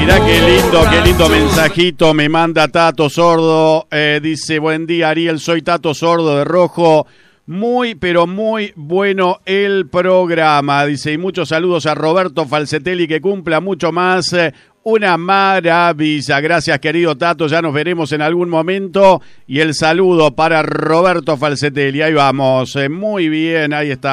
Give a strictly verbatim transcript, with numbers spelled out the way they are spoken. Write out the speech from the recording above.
Mirá qué lindo, qué lindo mensajito me manda Tato Sordo. Eh, dice, buen día Ariel, soy Tato Sordo de Rojo. Muy, pero muy bueno el programa. Dice, y muchos saludos a Roberto Falcetelli, que cumpla mucho más. Eh, una maravilla. Gracias, querido Tato. Ya nos veremos en algún momento. Y el saludo para Roberto Falcetelli. Ahí vamos. Eh, muy bien, ahí está.